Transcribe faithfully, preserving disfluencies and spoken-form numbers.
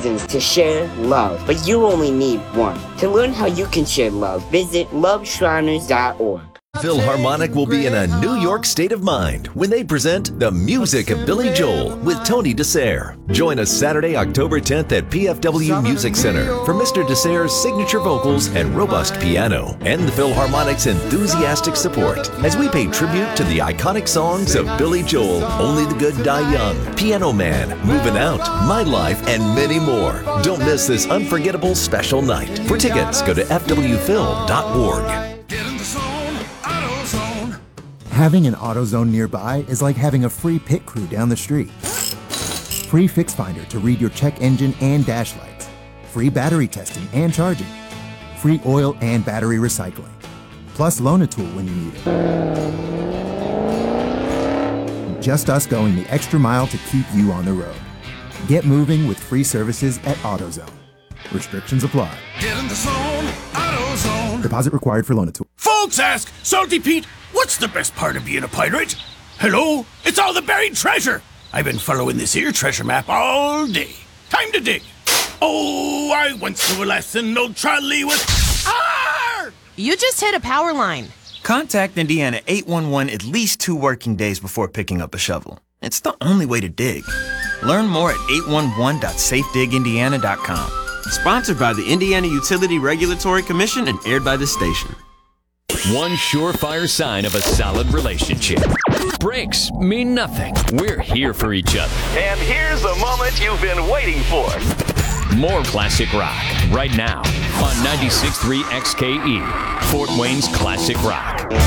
reasons to share love, but you only need one. To learn how you can share love, visit love shriners dot org. Philharmonic will be in a New York state of mind when they present The Music of Billy Joel with Tony DeSere. Join us Saturday, October tenth at P F W Music Center for Mister DeSere's signature vocals and robust piano, and the Philharmonic's enthusiastic support as we pay tribute to the iconic songs of Billy Joel, Only the Good Die Young, Piano Man, Moving Out, My Life, and many more. Don't miss this unforgettable special night. For tickets, go to f w phil dot org. Having an AutoZone nearby is like having a free pit crew down the street. Free Fix Finder to read your check engine and dash lights. Free battery testing and charging. Free oil and battery recycling. Plus Loan-A-Tool when you need it. Just us going the extra mile to keep you on the road. Get moving with free services at AutoZone. Restrictions apply. Get in the zone, AutoZone. Deposit required for Loan-A-Tool. Folks ask, Salty Pete, what's the best part of being a pirate? Hello? It's all the buried treasure. I've been following this here treasure map all day. Time to dig. Oh, I once knew a lesson, old Charlie was... Arr! You just hit a power line. Contact Indiana eight one one at least two working days before picking up a shovel. It's the only way to dig. Learn more at eight one one dot safe dig indiana dot com. Sponsored by the Indiana Utility Regulatory Commission and aired by the station. One surefire sign of a solid relationship. Breaks mean nothing. We're here for each other. And here's the moment you've been waiting for. More classic rock right now on ninety-six point three X K E, Fort Wayne's Classic Rock.